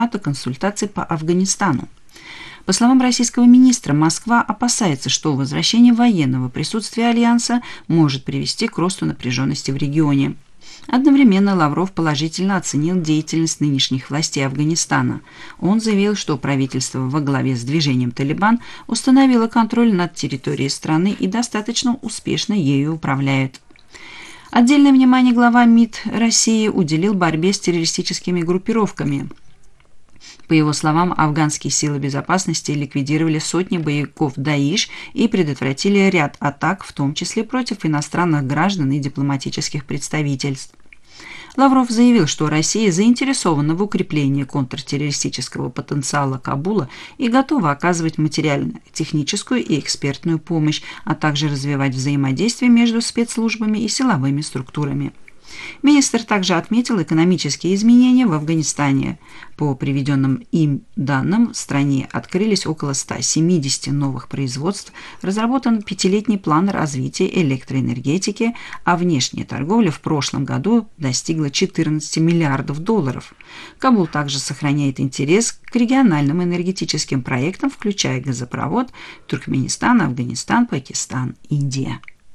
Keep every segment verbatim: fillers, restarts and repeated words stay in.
консультаций по Афганистану. По словам российского министра, Москва опасается, что возвращение военного присутствия Альянса может привести к росту напряженности в регионе. Одновременно Лавров положительно оценил деятельность нынешних властей Афганистана. Он заявил, что правительство во главе с движением «Талибан» установило контроль над территорией страны и достаточно успешно ею управляет. Отдельное внимание глава МИД России уделил борьбе с террористическими группировками. По его словам, афганские силы безопасности ликвидировали сотни боевиков Даиш и предотвратили ряд атак, в том числе против иностранных граждан и дипломатических представительств. Лавров заявил, что Россия заинтересована в укреплении контртеррористического потенциала Кабула и готова оказывать материально-техническую и экспертную помощь, а также развивать взаимодействие между спецслужбами и силовыми структурами. Министр также отметил экономические изменения в Афганистане. По приведенным им данным, в стране открылись около ста семидесяти новых производств, разработан пятилетний план развития электроэнергетики, а внешняя торговля в прошлом году достигла четырнадцати миллиардов долларов. Кабул также сохраняет интерес к региональным энергетическим проектам, включая газопровод Туркменистан, Афганистан, Пакистан, Индия.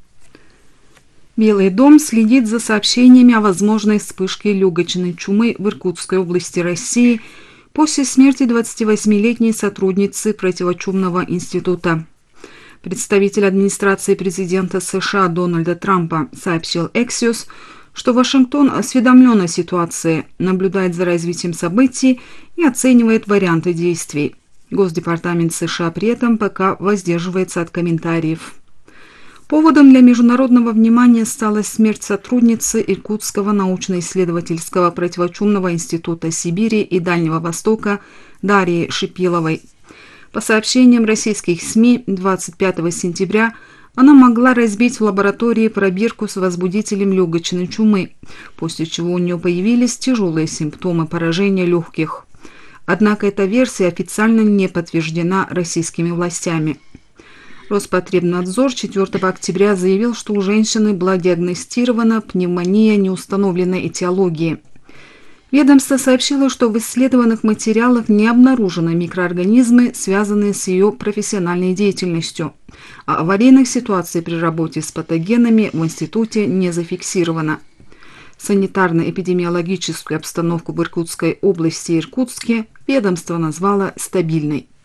Белый дом следит за сообщениями о возможной вспышке легочной чумы в Иркутской области России после смерти двадцативосьмилетней сотрудницы противочумного института. Представитель администрации президента США Дональда Трампа сообщил Axios, что Вашингтон осведомлен о ситуации, наблюдает за развитием событий и оценивает варианты действий. Госдепартамент США при этом пока воздерживается от комментариев. Поводом для международного внимания стала смерть сотрудницы Иркутского научно-исследовательского противочумного института Сибири и Дальнего Востока Дарьи Шипиловой. По сообщениям российских СМИ, двадцать пятого сентября она могла разбить в лаборатории пробирку с возбудителем легочной чумы, после чего у нее появились тяжелые симптомы поражения легких. Однако эта версия официально не подтверждена российскими властями. Роспотребнадзор четвёртого октября заявил, что у женщины была диагностирована пневмония неустановленной этиологии. Ведомство сообщило, что в исследованных материалах не обнаружены микроорганизмы, связанные с ее профессиональной деятельностью, а аварийных ситуаций при работе с патогенами в институте не зафиксировано. Санитарно-эпидемиологическую обстановку в Иркутской области и Иркутске ведомство назвало стабильной.